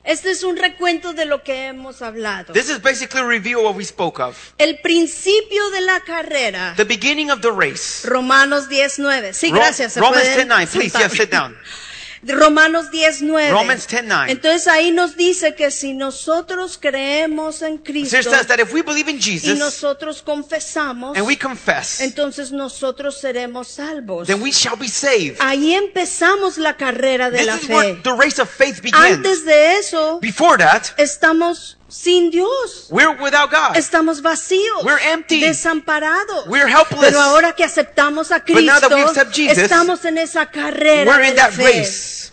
Este es un recuento de lo que hemos hablado. This is basically a review of what we spoke of. El principio de la carrera. The beginning of the race. Romanos 10:9. Sí, gracias. Romans 10:9. Please, yes, sit down. Romanos 10:9. Romans 10:9. Entonces ahí nos dice que si nosotros creemos en Cristo It says that if we believe in y Jesus nosotros confesamos, and we confess, entonces nosotros seremos salvos. then we shall be saved. Ahí empezamos la carrera de la This is where fe. the race of faith Antes begins. de eso, Before that, estamos sin Dios. we're without God. Estamos vacíos, We're empty. desamparados. We're helpless. Pero ahora que aceptamos a But now that we Cristo, accept Jesus, estamos en esa carrera We're de in la that fe. race.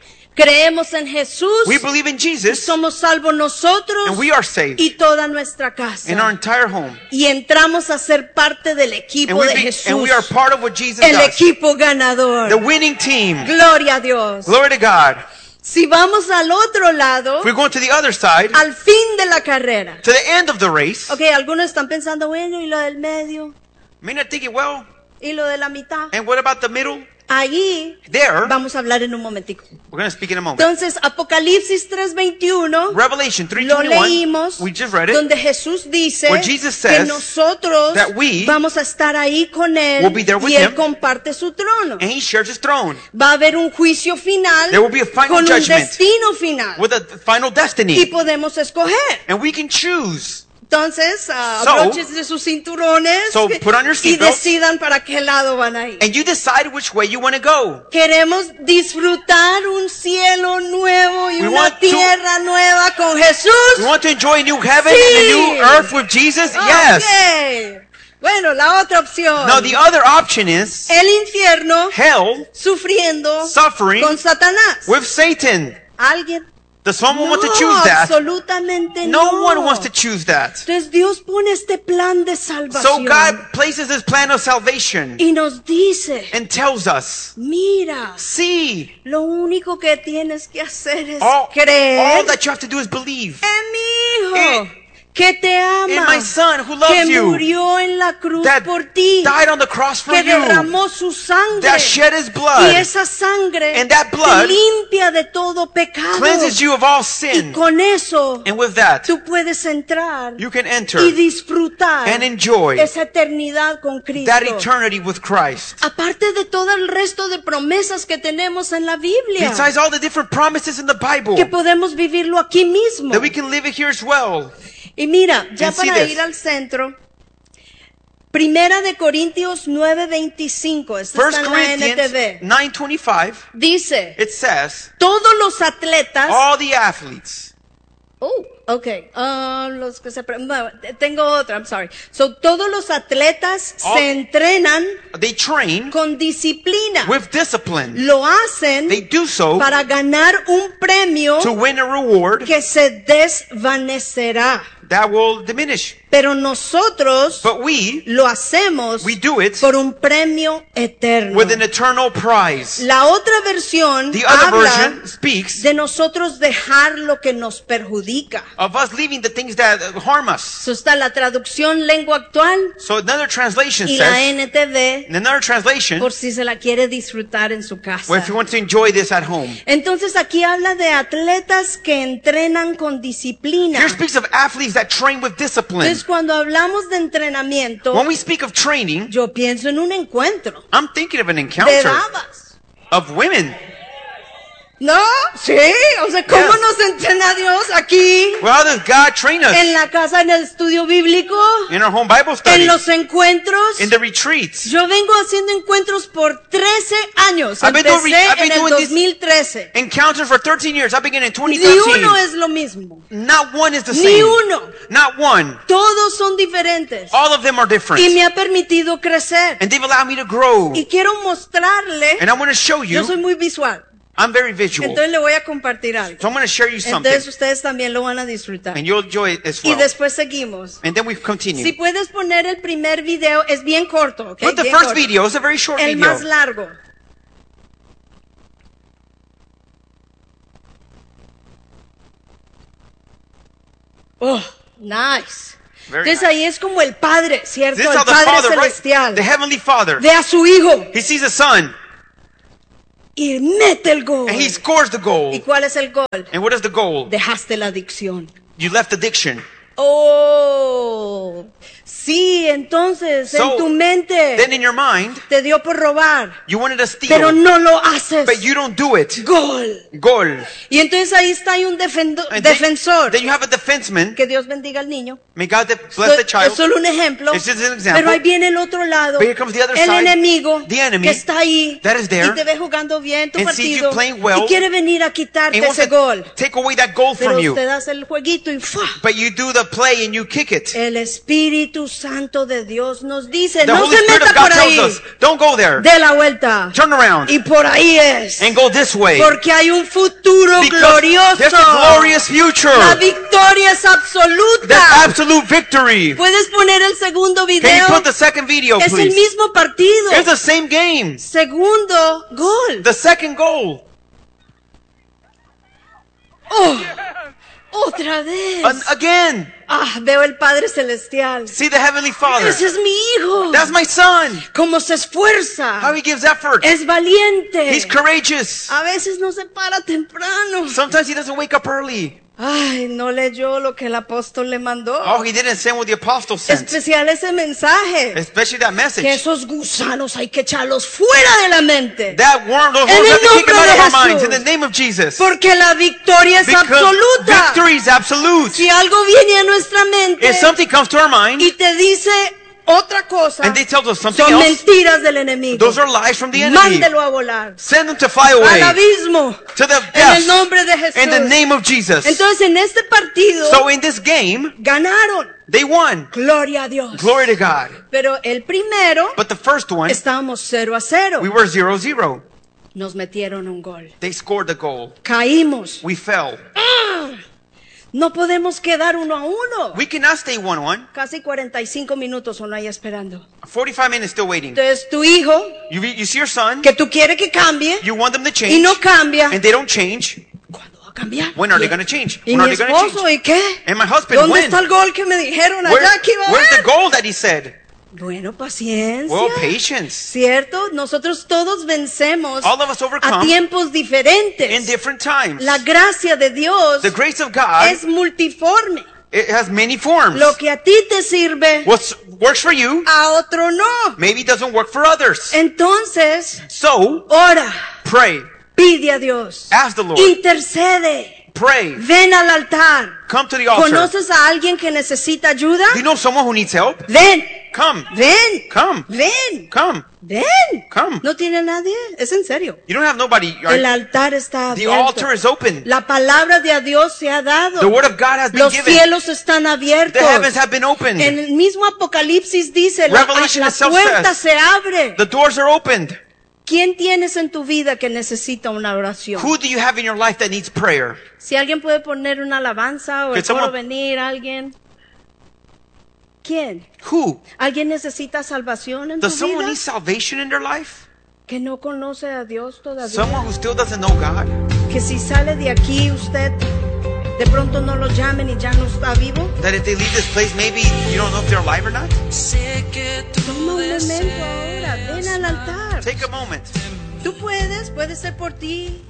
Creemos en Jesús, We believe in Jesus somos salvos nosotros and we are saved y toda nuestra casa. in our entire home. Y entramos a ser parte del equipo de Jesús, And we are part of what Jesus el does. equipo ganador. The winning team. Gloria a Dios. Glory to God. Si vamos al otro lado, If we're going to the other side, al fin de la carrera. to the end of the race, Ok, algunos están pensando, bueno, ¿y lo del medio? may not thinking, well, ¿Y lo de la mitad? and what about the middle? Ahí There, vamos a hablar en un momentico. we're going to speak in a moment. Entonces, Apocalipsis 3:21 Revelation lo 3:21, leímos, we just read it, donde Jesús dice where Jesus que says nosotros that we vamos a estar ahí con Él will be there with y Él him, comparte su trono. and he shares his throne Va a haber un juicio final There will be a final con un judgment destino final with a final y destiny, podemos escoger. and we can choose. Entonces, So- abróchense sus cinturones So put on your y seatbelts. decidan para qué lado van a ir. And you decide which way you want to go. Queremos disfrutar un cielo nuevo y We una want to- tierra nueva con Jesús. We want to enjoy a new heaven Sí. and a new earth with Jesus? Yes. Ok. Bueno, la otra opción. Now the other option is El infierno hell, sufriendo suffering con Satanás. with Satan. ¿Alguien? Does someone want to No, choose that? absolutamente No one wants to choose that. Entonces Dios pone este plan de So salvación God places this plan of salvation y nos dice, and tells us, mira, see, lo único que tienes que hacer es all creer that you have to do is believe en mi hijo que te in ama, my son who que loves you, murió en la cruz that por ti, died on the cross for que you, derramó su sangre that shed his y blood, esa sangre and that te blood limpia de todo pecado cleanses you of all y sin. con eso And with that, tú puedes entrar you can enter y disfrutar and enjoy esa eternidad con Cristo. that eternity with Christ. Aparte de todo el resto de promesas que tenemos en la Biblia, Besides all the different promises in the Bible, que podemos vivirlo aquí mismo. that we can live it here as well. Y mira, ya And see para this. ir al centro, Primera de Corintios 9:25, esta 1 está en la Corinthians NTV, 9:25, dice, it says, todos los atletas, all the athletes, okay, los que bueno, tengo otra, I'm sorry. So, todos los atletas se entrenan they train con disciplina. with discipline. Lo hacen They do so para ganar un premio to win a reward que se desvanecerá. that will diminish. Pero nosotros But we lo hacemos do it por un premio eterno. with an eternal prize. La otra versión The other habla version speaks de nosotros dejar lo que nos perjudica. of us leaving the things that harm us. Eso está la traducción lengua actual So another translation y la says, NTV, in another translation, por si se la quiere disfrutar en su casa. well, if you want to enjoy this at home. Entonces aquí habla de atletas que entrenan con disciplina. Here speaks of athletes that train with discipline. Entonces cuando hablamos de entrenamiento, When we speak of training, yo pienso en un encuentro I'm thinking of an de encounter damas. of women. ¿No? Sí, o sea, ¿cómo Yes. nos entrena Dios aquí? Well, how does God train us? En la casa, en el estudio bíblico, In our home Bible en study, los encuentros. in the retreats. Yo vengo haciendo encuentros por 13 años. I've been doing- Empecé I've been en el doing this- 2013. Encounters for 13 years. I began in Ni 2013. uno es lo mismo. Not one is the Ni same. uno. Not one. Todos son diferentes. All of them are different. Y me ha permitido crecer. And they've allowed me to grow. Y quiero mostrarle, And I want to show yo soy you, muy visual. I'm very visual. Entonces le voy a compartir algo. So I'm going to share you something. Entonces ustedes también lo van a disfrutar. And you'll enjoy it as Y well. después seguimos. And then we continue. Si puedes poner el primer video, es bien corto, ¿ok? Put the Bien first corto. video. It's a very short El video. más largo. Oh, nice. Very Entonces nice. ahí es como el Padre, ¿cierto? This is El how the Padre Father, right? Celestial. The Heavenly Father. Ve a su Hijo He sees a son. y mete el gol. And he scores the ¿Y goal. cuál es el gol? And what is the goal? Dejaste la adicción. You left addiction. Oh, sí, entonces en tu mente Then in your mind, te dio por robar, you wanted to pero steal, no lo haces. but you don't do it. Gol. Goal. Y entonces ahí está hay un And defensor. then you have a defenseman. Que Dios bendiga al niño. May God bless the Es child. solo un ejemplo. It's just an example. Pero ahí viene el otro lado. But here comes the other El side, enemigo the enemy que está ahí that is there y te ve jugando bien tu and sees you partido playing well y quiere venir a quitarte And wants ese gol. to take away that goal Pero from you. usted hace el jueguito y ¡fua! But you do the play and you kick it. El Espíritu Santo de Dios nos dice, The no Holy se Spirit meta of God por ahí, tells us, don't go there. dé la vuelta. Turn around Y por ahí es. and go this way. Porque hay un futuro Because glorioso. there's a glorious future. La victoria es There's absoluta. absolute victory. ¿Puedes poner el segundo Can you video? put the second video, Es el please? mismo partido. It's the same game. Segundo gol. The second goal. Oh, otra vez. Again. Ah, veo el Padre Celestial. See the Heavenly Father. Ese es mi hijo. That's my son. Cómo se esfuerza. How he gives effort. Es valiente. He's courageous. A veces no se para temprano. Sometimes he doesn't wake up early. Ay, no leyó lo que el apóstol le mandó. Oh, he didn't send what the apostle sent. Especial ese mensaje. Especially that Que message. esos gusanos hay que echarlos fuera de la mente. That worm, those En worms el have to kick them nombre out de of our minds Jesús. in the name of Jesus. Porque la victoria es Because absoluta. victory is absolute. Si algo viene a nuestra mente If something comes to our mind y te dice otra cosa, and they tell us something son else, mentiras del enemigo. those are lies from the enemy. Mándelo a volar. Send them to fly Al away abismo. to the En el death nombre de Jesús. in the name of Jesus. Entonces en este partido So in this game, ganaron. they won. Gloria a Dios. Glory to God. Pero el primero But the first one, estábamos 0-0. we were 0-0. Nos metieron un gol. They scored the goal. Caímos. We fell. No podemos quedar 1-1. We cannot stay 1-1. Casi 45 minutos uno ahí esperando. 45 minutes still waiting. Entonces tu hijo, You see your son, que tú quieres que cambie you want them to y change, no cambia, and they don't change. ¿cuándo va a cambiar? When are they going to change? ¿Y When are mi they going to esposo change? y qué? And my husband, ¿Dónde when? está el gol que me dijeron Where- allá que iba a where's the haber? goal that he said? Bueno, paciencia. Well, patience. ¿Cierto? Nosotros todos vencemos All of us a overcome tiempos in diferentes. different times. La gracia de Dios The grace of God, es multiforme. it has many forms. Lo que a ti te sirve, What works for you, a otro no. maybe doesn't work for others. Entonces, So, ora, pray. pide a Dios, Ask the Lord. intercede, Pray. ven al altar. Come to the altar. ¿Conoces a alguien que necesita ayuda? Do you know someone who needs help? Ven, Come. ven, Come. ven, Come. ven. Come. No tiene nadie, es en serio. You don't have nobody. El altar está The abierto. altar is open. La palabra de Dios se ha dado. The word of God has been Los given. cielos están abiertos. The heavens have been opened. En el mismo Apocalipsis dice, la Revelation itself puerta says, se abre. The doors are opened. ¿Quién tienes en tu vida que necesita una oración? Who do you have in your life that needs prayer? Si alguien puede poner una alabanza o el Could someone- coro venir, alguien. ¿Quién? Who? ¿Alguien necesita salvación en tu Does someone vida? need salvation in their life? Que no conoce a Dios todavía. Someone who still doesn't know God? Que si sale de aquí usted, de pronto no lo llamen y ya no está vivo. That if they leave this place, maybe you don't know if they're alive or not? Toma un momento ahora, ven al altar. Take a moment. Tú puede ser por ti.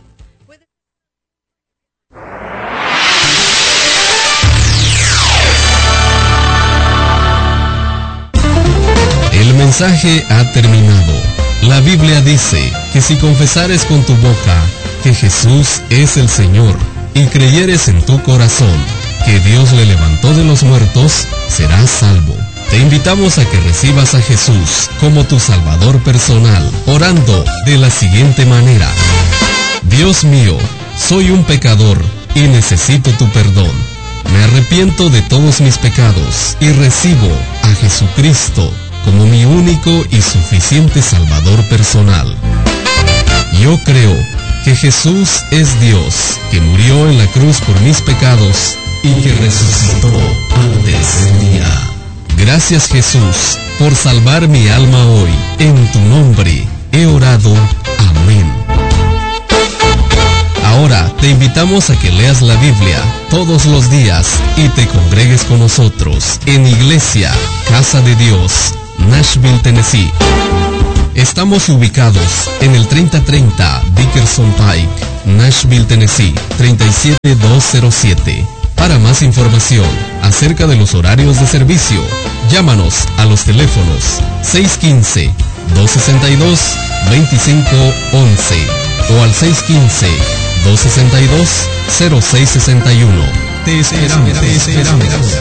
El mensaje ha terminado. La Biblia dice que si confesares con tu boca que Jesús es el Señor y creyeres en tu corazón que Dios le levantó de los muertos, serás salvo. Te invitamos a que recibas a Jesús como tu Salvador personal, orando de la siguiente manera: Dios mío, soy un pecador y necesito tu perdón. Me arrepiento de todos mis pecados y recibo a Jesucristo como mi único y suficiente Salvador personal. Yo creo que Jesús es Dios, que murió en la cruz por mis pecados y que resucitó antes del día. Gracias, Jesús, por salvar mi alma hoy. En tu nombre he orado. Amén. Ahora te invitamos a que leas la Biblia todos los días y te congregues con nosotros en Iglesia Casa de Dios, Nashville, Tennessee. Estamos ubicados en el 3030 Dickerson Pike, Nashville, Tennessee, 37207. Para más información acerca de los horarios de servicio, llámanos a los teléfonos 615-262-2511 o al 615-262-0661. Te esperamos.